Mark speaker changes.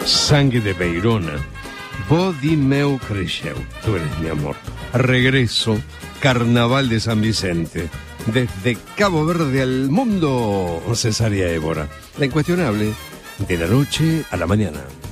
Speaker 1: Sangre de Beirona. Bodi meu creixeu. Tú eres mi amor. Regreso. Carnaval de San Vicente. Desde Cabo Verde al mundo. Cesárea Évora. La incuestionable. De la noche a la mañana.